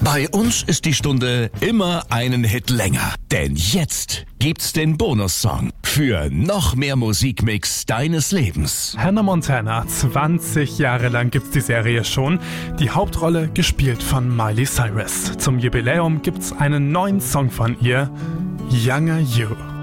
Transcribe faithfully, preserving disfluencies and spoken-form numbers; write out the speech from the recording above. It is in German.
Bei uns ist die Stunde immer einen Hit länger. Denn jetzt gibt's den Bonussong für noch mehr Musikmix deines Lebens. Hannah Montana, zwanzig Jahre lang gibt's die Serie schon. Die Hauptrolle gespielt von Miley Cyrus. Zum Jubiläum gibt's einen neuen Song von ihr, Younger You.